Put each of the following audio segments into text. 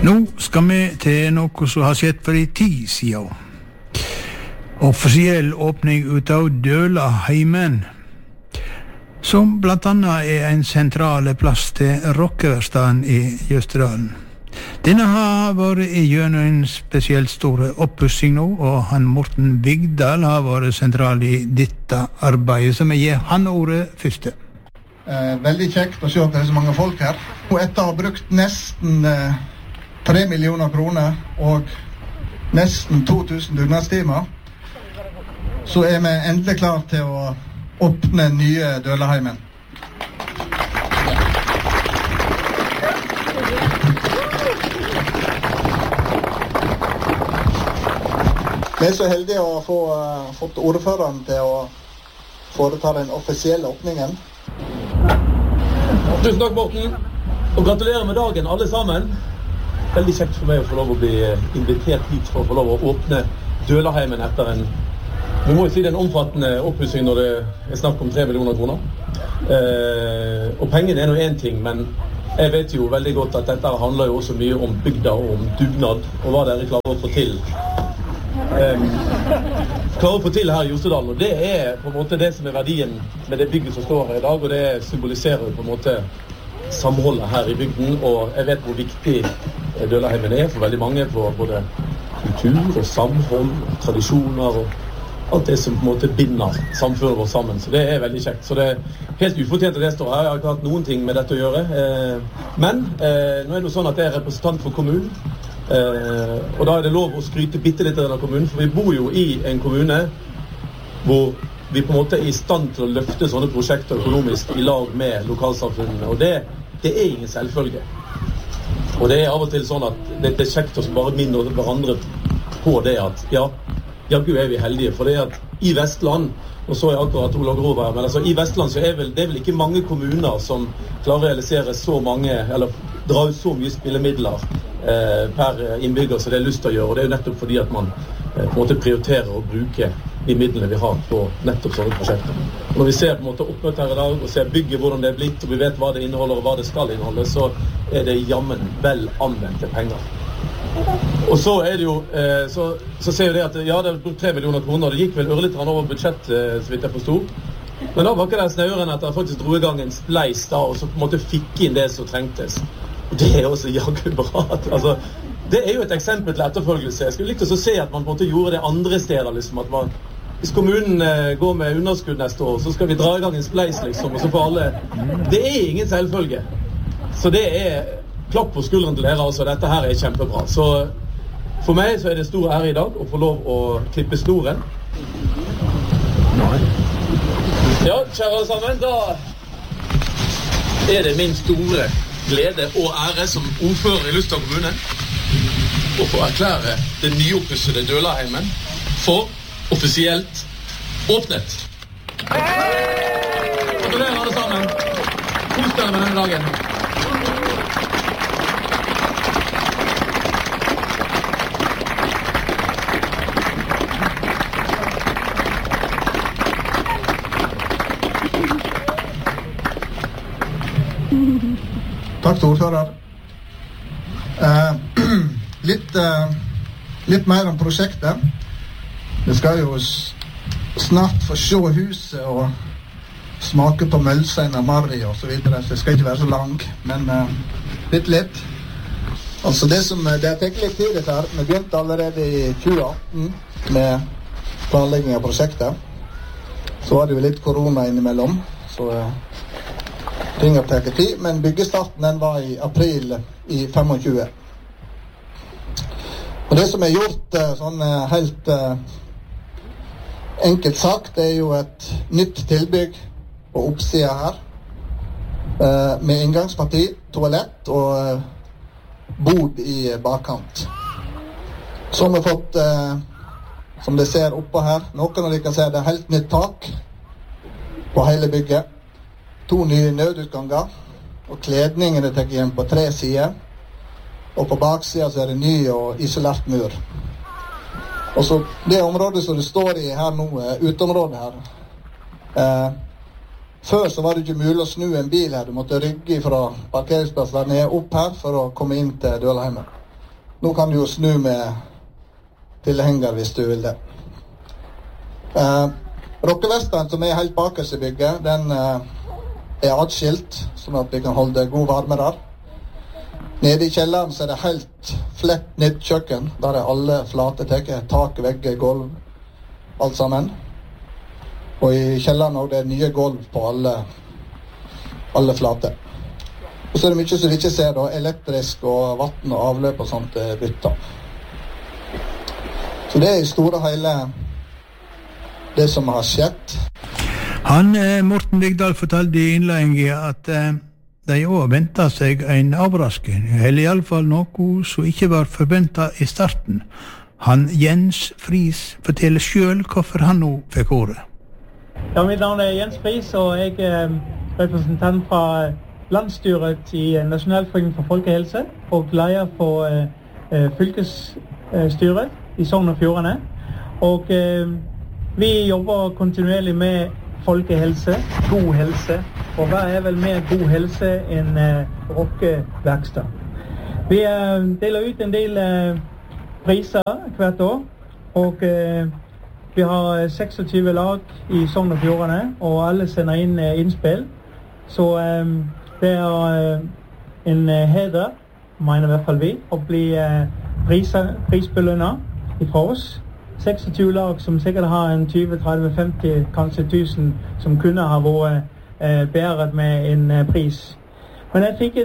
Nå skal vi til noe som har skjedd for en tid siden. Offisiell åpning ut av Dølaheimen, som blant annet en sentral plass til rockeverstaden i Jøsterdalen. Denne har vært gjennom en spesielt stor oppussing nå, og han Morten Vigdal har vært sentral i dette arbeidet, som gir han ordet første. Veldig kjekt å se at det så mange folk her. Og etter å ha brukt nesten 3 millioner kroner og nesten 2000 dugnadstimer, så vi endelig klar til å åpne nye Dølaheimen. Vi så heldige å ha fått ordføreren til å foreta den offisielle åpningen. Tusen takk, Morten, og gratulerer med dagen alle sammen. Veldig kjekt for meg å få lov å bli invitert hit for å få lov å åpne Dølaheimen etter vi må jo si det en omfattende oppussing når det snakk om 3 millioner kroner. Og pengene noe en ting, men jeg vet jo veldig godt at dette handler jo også mye om bygda og om dugnad, og hva dere klarer å få til. Her i Jostedalen, og det på en måte det som verdien med det bygget som står her i dag, og det symboliserer på en måte samholdet her i bygden, og jeg vet hvor viktig Dølaheimen for veldig mange, for både kultur og samhold, tradisjoner og alt det som på en måte binder samfunnet vårt sammen, så det veldig kjekt. Så det helt ufortjent at det står her. Jeg har ikke hatt noen ting med dette å gjøre, men nå det jo sånn at jeg representant for kommunen, og da det lov å skryte bitte litt av denne kommunen, for vi bor jo i en kommune hvor vi på en måte i stand til å løfte sånne prosjekter økonomisk i lag med lokalsamfunnene, og det ingen selvfølge. Og det av og til sånn at det kjekt å bare minne hverandre på det at ja, Gud vi heldige, for det at i Vestland, og så akkurat Ola Grov her, men altså i Vestland så det vel ikke mange kommuner som klarer å realisere så mange, eller dra ut så mye spillemidler per innbygger som det lyst til å gjøre, og det jo nettopp fordi at man på en måte prioriterer å bruke de midlene vi har på nettopp sånne prosjekter. Og når vi ser på en måte oppmøtt her i dag, og ser bygget hvordan det blitt, og vi vet hva det inneholder og hva det skal inneholde, så det jammen vel anvendte penger. Og så det jo, så ser vi det at ja, det brukt 3 millioner kroner, og det gikk vel ørlitt over budsjett, så vidt jeg forstod. Men da var ikke det snøren at jeg faktisk dro i gang en spleis da, og så på en måte fikk inn det som trengtes. Og det også jaggu bra. Altså, det jo et eksempel til etterfølgelse. Jeg skulle likt å se at man på en måte gjorde det andre steder, liksom, at man, hvis kommunen går med underskudd neste år, så skal vi dra i gang en spleis, liksom, og så får alle. Det ingen selvfølge. Så det klapp på skulderen til dere, altså dette her kjempebra. Så for meg så det stor ære i dag å få lov å klippe snoren. Ja, kjære alle sammen, da det min store glede og ære som ordfører i Lystad kommune å få erklære det nyoppussede Dølaheimen for offisielt åpnet. Gratulerer alle sammen. Kos dere med denne dagen. Takk til ordfører. Litt mer om prosjektet. Vi skal jo snart få se huset og smake på mølsein og marri og så videre, så det skal ikke være så lang, men litt. Altså det har tenkt litt tid dette her. Vi begynte allerede i 2018 med planlegging av prosjektet. Så var det jo litt korona innimellom, så ting har tatt tid, men byggestarten den var i april i 25. Og det som gjort sånn helt enkelt sagt, det jo et nytt tilbygg på oppsida her, med inngangsparti, toalett og bod i bakkant. Så har vi fått, som dere ser oppå her, noen av dere kan se det helt nytt tak på hele bygget. 2 nye nødutganger, og kledningen tatt igjen på 3 sider, og på baksiden så det ny og isolert mur. Og så det området som det står i her nå, utområdet her, før så var det ikke mulig å snu en bil her, du måtte rygge fra parkeringsplassen der nede opp her for å komme inn til Dølaheimen. Nå kan du jo snu med tilhenger hvis du vil det. Rockeverkstedet som helt bakerst i bygget, den atskilt, sånn at vi kan holde god varme der. Nede i kjelleren så det helt flett nytt kjøkken, der alle flate teker, tak, vegger, gulv, alt sammen. Og i kjelleren også det nye gulv på alle flate. Og så det mye som vi ikke ser da, elektrisk og vatten og avløp og sånt bytta. Så det i store hele det som har skjedd. Morten Vigdal fortalte i innledningen at de også ventet seg en overraskning, eller i alle fall noe som ikke var forventet i starten. Jens Friis forteller selv hvorfor han nå fikk ordet. Ja, mitt navn Jens Friis, og jeg representant fra landsstyret i Nasjonalforeningen for Folkehelse og leder for fylkesstyret i Sogn og Fjordane. Og vi jobber kontinuerlig med folkehelse, god helse, og hva vel mer god helse enn rockeverksted? Vi deler ut en del priser hvert år, og vi har 26 lag i Sogn og Fjordane, og alle sender inn innspill. Så det en heder, mener i hvert fall vi, å bli prisbelønnet fra oss. 26 lag som sikkert har en 20, 30, 50, kanskje 1000 som kunne ha vært bæret med en pris. Men jeg fikk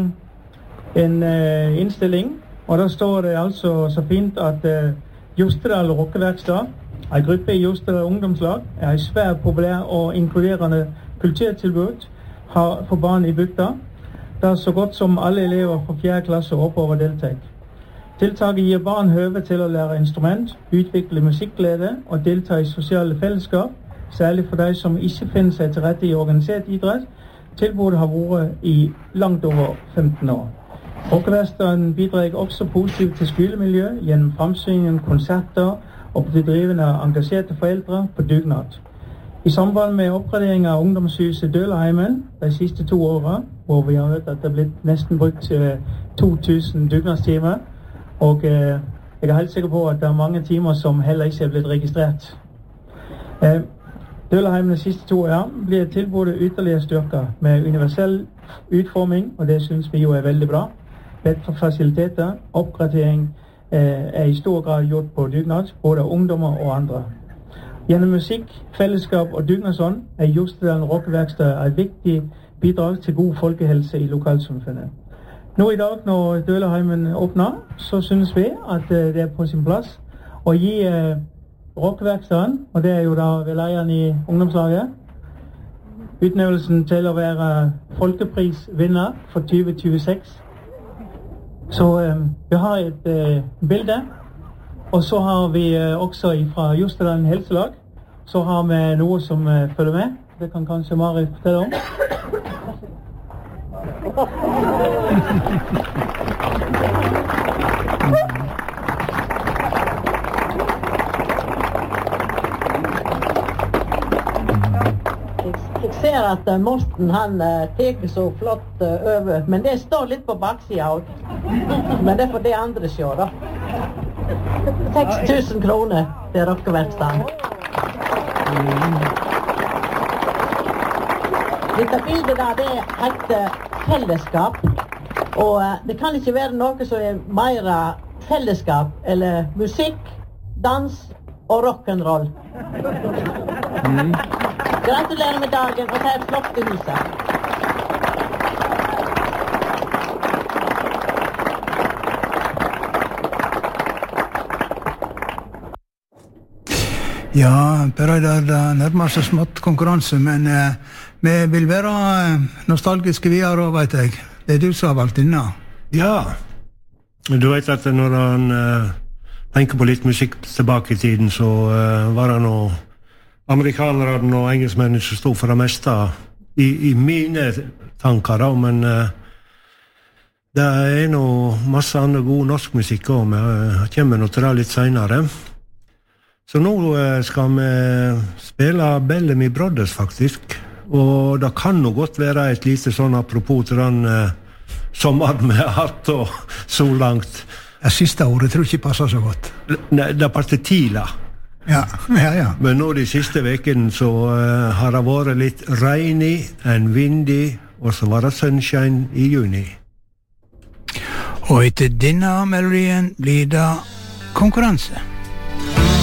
en innstilling, og da står det altså så fint at Jostedal Rockeverksted, en gruppe i Jostedal ungdomslag, en svært populær og inkluderende kulturtilbud for barn i bygda, der så godt som alle elever fra 4. klasse oppover deltar. Tiltaket gir barn høve til å lære instrument, utvikle musikkglede og delta i sosiale fellesskap, særlig for de som ikke finner seg til rette i organisert idrett. Tilbudet har vært i langt over 15 år. Rockeverkstedet bidrar også positivt til skolemiljø gjennom fremsyningen, konserter og bedrivende engasjerte foreldre på dugnad. I samband med oppgradering av ungdomshuset Dølaheimen de siste 2 årene, hvor vi har hørt at det er blitt nesten brukt 2000 dugnadstimer, og jeg er helt sikker på at det er mange timer som heller ikke er blitt registrert. Dølaheimen de siste 2 år blir tilbudet ytterligere styrket med universell utforming, og det synes vi jo er veldig bra. Bedre fasiliteter, oppgradering i stor grad gjort på dugnad, både ungdommer og andre. Gjennom musikk, fellesskap og dugnadsånd Jostedal Rockeverksted et viktig bidrag til god folkehelse i lokalsamfunnet. Nå i dag, når Dølaheimen åpner, så synes vi at det er på sin plass å gi Rockeverkstedet, og det er jo da ved lederen i ungdomslaget, utnevnelsen til å være folkeprisvinner for 2026. Så vi har et bilde, og så har vi også fra Jostedal helselag, så har vi noe som følger med. Det kan kanskje Mari fortelle om. Jeg ser at Morten han teker så flott over, men det står litt på baksida også. Men det får det andre se da. 6000 kroner til Rockeverkstedet. Dette bildet der, det heter fellesskap, og det kan ikke være noe som er mer fellesskap, eller musikk, dans og rock'n'roll. Gratulerer med dagen, og ta et flott til huset. Ja, Per Reidar, det nærmer seg smått konkurranse, men vi vil være nostalgiske videre, vet jeg. Det er du som har valgt denne. Ja, du vet at når han tenker på litt musikk tilbake i tiden, så var det noe amerikanerne og engelskmennene som stod for det meste i mine tanker, da, men det er noe masse andre god norsk musikk også, men jeg kommer nok til det litt senere. Så nå skal vi spille Bellamy Brothers, faktisk. Og det kan jo godt være et lite sånn apropos til den sommeren vi har hatt og så langt. Det siste ordet tror jeg ikke passer så godt. Nei, det passer tidlig. Ja. Men nå de siste vekene så har det vært litt regnig enn vindig, og så var det sunshine i juni. Og etter denne melodien blir det konkurranse.